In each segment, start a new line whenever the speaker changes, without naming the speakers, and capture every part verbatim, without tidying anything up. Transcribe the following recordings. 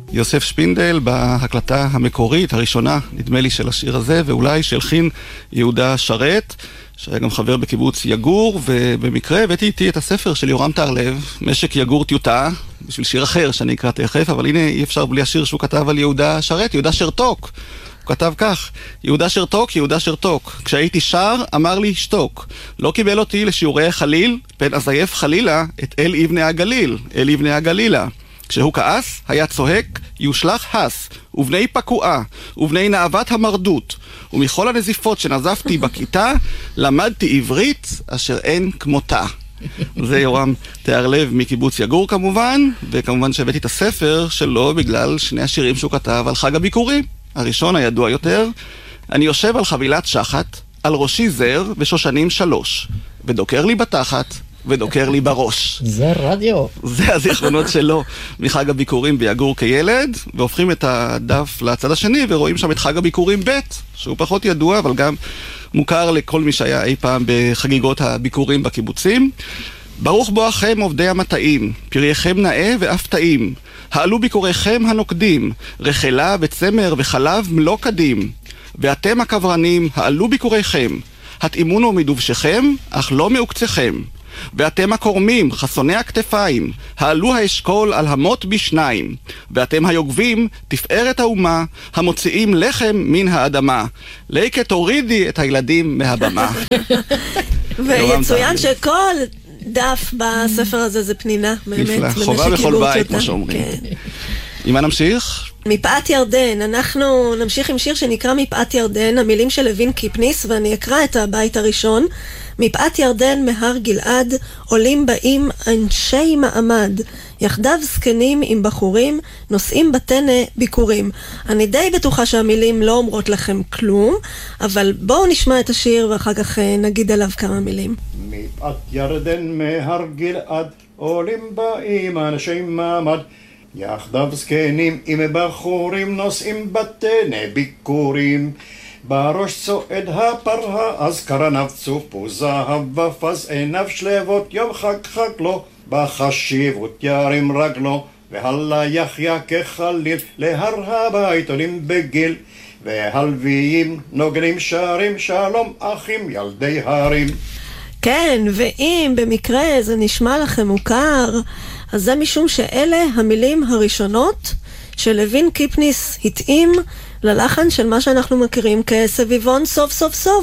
יוסף שפינדל בהקלטה המקורית, הראשונה, נדמה לי, של השיר הזה, ואולי שהלחין יהודה שרת, שהיה גם חבר בקיבוץ יגור, ובמקרה הבאתי איתי את הספר של יורם טהרלב, משק יגור טיוטה, בשביל שיר אחר שאני אקרא תכף, אבל הנה אי אפשר בלי השיר שהוא כתב על יהודה שרת, יהודה שרתוק. הוא כתב כך: יהודה שרתוק, יהודה שרתוק, כשהייתי שר אמר לי שתוק, לא קיבל אותי לשיעורי החליל, פן אזייף חלילה את אל אבני הגליל, אל אבני הגלילה. כשהוא כעס, היה צועק, יושלח הס, ובני פקועה, ובני נאוות המרדות, ומכל הנזיפות שנזפתי בכיתה, למדתי עברית אשר אין כמותה. זה יורם טהרלב מקיבוץ יגור כמובן, וכמובן שהבאתי את הספר שלו בגלל שני השירים שהוא כתב על חג הביקורים. הראשון הידוע יותר, אני יושב על חבילת שחת, על ראשי זר ושושנים שלוש, ודוקר לי בתחת, ודוקר לי בראש.
זה רדיו.
זה הזיכרונות שלו מחג הביקורים ביגור כילד, והופכים את הדף לצד השני ורואים שם את חג הביקורים ב', שהוא פחות ידוע אבל גם מוכר לכל מי שהיה אי פעם בחגיגות הביקורים בקיבוצים. ברוך בואכם עובדי המטעים, פרייכם נאה ואף טעים, העלו ביקוריכם הנוקדים, רחלה וצמר וחלב מלוא קדים, ואתם הקברנים, העלו ביקוריכם, התאימונו מדובשכם, אך לא מעוקצכם. ואתם הקורמים, חסוני הכתפיים, העלו האשכול על המות בשניים. ואתם היוגבים, תפארת האומה, המוציאים לחם מן האדמה. ליקה תורידי את הילדים מהבמה.
ויצוין שכל דף בספר הזה זה פנינה.
נפלא, חובה בכל בית, כמו שאומרים. עם מה נמשיך?
מפאת ירדן, אנחנו נמשיך עם שיר שנקרא מפאת ירדן, המילים של לוין קיפניס, ואני אקרא את הבית הראשון. מפאת ירדן מהר גלעד, עולים באים אנשי מעמד, יחדיו זקנים עם בחורים, נושאים בטנא ביקורים. אני די בטוחה שהמילים לא אומרות לכם כלום, אבל בואו נשמע את השיר ואחר כך נגיד עליו כמה מילים.
מפאת ירדן מהר גלעד, עולים באים אנשי מעמד, יחדיו זקנים עם בחורים, נושאים בטנא ביקורים. בראש צועד הפרה, אז קרניו צופו זהב ופז, עיניו שלבות יום חג חג לו, בחשיבות ירים רגלו, והלה יחיה כחליל, להר הבית עולים בגיל, והלוויים נוגנים שרים, שלום אחים ילדי הרים.
כן, ואם במקרה זה נשמע לכם מוכר, אז זה משום שאלה המילים הראשונות שלוין קיפניס התאים ללחן של מה שאנחנו מכירים כסביבון סוף סוף סוף.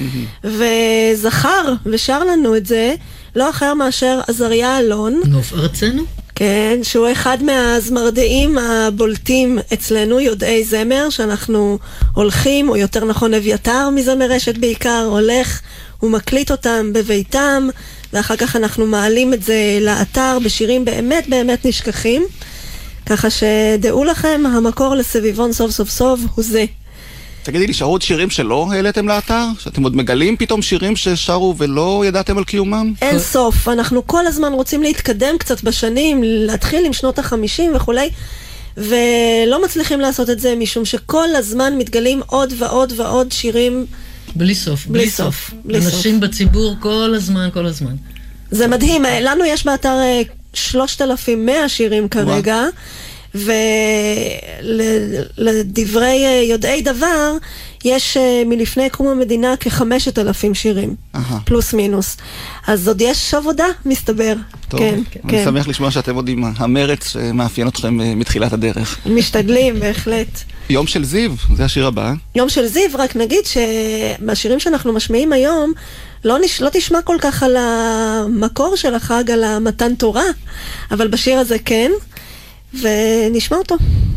וזכר ושר לנו את זה לא אחר מאשר עזריה אלון.
נוף ארצנו.
כן, שהוא אחד מהזמרדעים הבולטים אצלנו, יודעי זמר, שאנחנו הולכים, או יותר נכון אביתר מזמר רשת בעיקר, הולך ומקליט אותם בביתם, ואחר כך אנחנו מעלים את זה לאתר בשירים באמת באמת נשכחים. ככה שדעו לכם, המקור לסביבון סוף סוף סוף הוא זה.
תגידי לי, שרו עוד שירים שלא העליתם לאתר? שאתם עוד מגלים פתאום שירים ששרו ולא ידעתם על קיומם?
אין סוף, אנחנו כל הזמן רוצים להתקדם קצת בשנים, להתחיל עם שנות החמישים וכולי, ולא מצליחים לעשות את זה משום שכל הזמן מתגלים עוד ועוד ועוד שירים
בלי סוף, בלי, בלי סוף. בלי אנשים סוף. בציבור כל הזמן, כל הזמן.
זה מדהים, לנו יש באתר שלושת אלפים ומאה שירים כרגע, ולדברי יודעי דבר, יש מלפני קום המדינה כ-חמשת אלפים שירים, פלוס מינוס. אז עוד יש עבודה, מסתבר.
טוב, אני שמח לשמוע שאתם עוד עם המרץ שמאפיין אתכם מתחילת הדרך.
משתדלים, בהחלט.
יום של זיו, זה השיר הבא.
יום של זיו, רק נגיד שבשירים שאנחנו משמיעים היום, לא, נש... לא תשמע כל כך על המקור של החג, על המתן תורה, אבל בשיר הזה כן, ונשמע אותו.